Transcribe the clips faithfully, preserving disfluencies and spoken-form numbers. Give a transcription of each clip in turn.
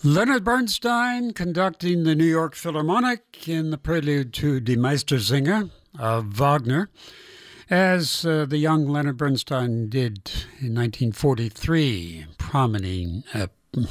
Leonard Bernstein conducting the New York Philharmonic in the prelude to Die Meistersinger of Wagner, as uh, the young Leonard Bernstein did in nineteen forty-three, prominent, uh,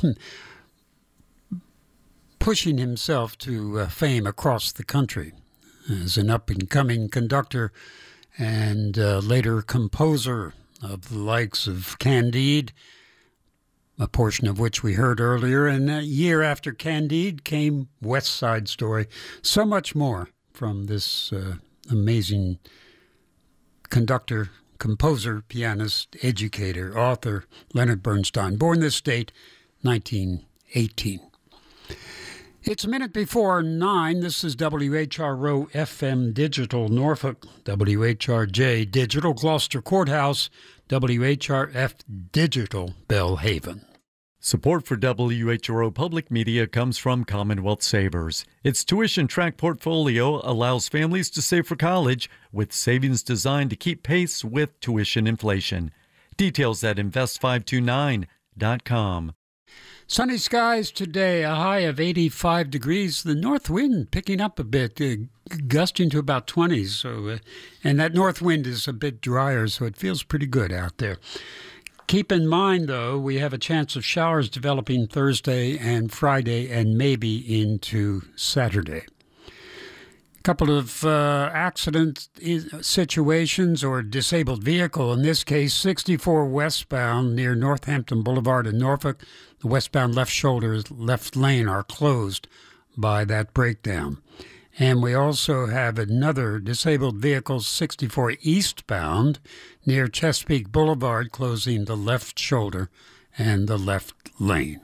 pushing himself to uh, fame across the country as an up-and-coming conductor and uh, later composer of the likes of Candide, a portion of which we heard earlier. And a year after Candide came West Side Story. So much more from this uh, amazing conductor, composer, pianist, educator, author, Leonard Bernstein, born this date, nineteen eighteen. It's a minute before nine. This is W H R O F M Digital Norfolk, W H R J Digital Gloucester Courthouse, W H R F Digital Bellhaven. Support for W H R O Public Media comes from Commonwealth Savers. Its tuition track portfolio allows families to save for college with savings designed to keep pace with tuition inflation. Details at invest five two nine dot com. Sunny skies today, a high of eighty-five degrees. The north wind picking up a bit, uh, gusting to about twenty. So, uh, and that north wind is a bit drier, so it feels pretty good out there. Keep in mind, though, we have a chance of showers developing Thursday and Friday and maybe into Saturday. A couple of uh, accident situations or disabled vehicle. In this case, sixty-four westbound near Northampton Boulevard in Norfolk. The westbound left shoulder, left lane are closed by that breakdown. And we also have another disabled vehicle, sixty-four eastbound, near Chesapeake Boulevard, closing the left shoulder and the left lane.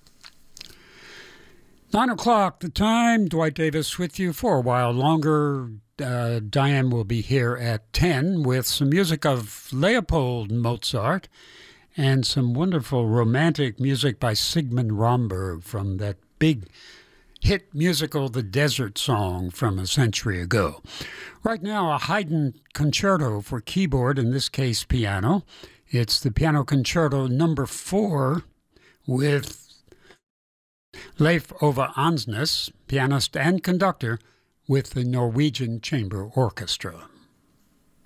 Nine o'clock, the time. Dwight Davis with you for a while longer. Uh, Diane will be here at ten with some music of Leopold Mozart and some wonderful romantic music by Sigmund Romberg from that big hit musical, The Desert Song, from a century ago. Right now, a Haydn concerto for keyboard, in this case piano. It's the Piano Concerto number four with Leif Ove Ansnes, pianist and conductor, with the Norwegian Chamber Orchestra.